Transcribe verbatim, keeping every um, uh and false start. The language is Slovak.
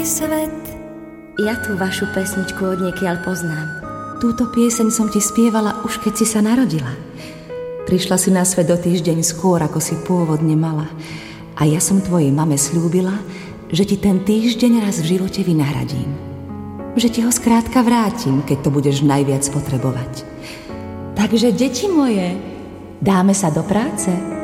svet. Ja tú vašu pesničku odniekiaľ poznám. Túto pieseň som ti spievala už keď si sa narodila. Prišla si na svet o týždeň skôr, ako si pôvodne mala. A ja som tvojej mame slúbila, že ti ten týždeň raz v živote vynahradím. Že ti ho skrátka vrátim, keď to budeš najviac potrebovať. Takže, deti moje, dáme sa do práce?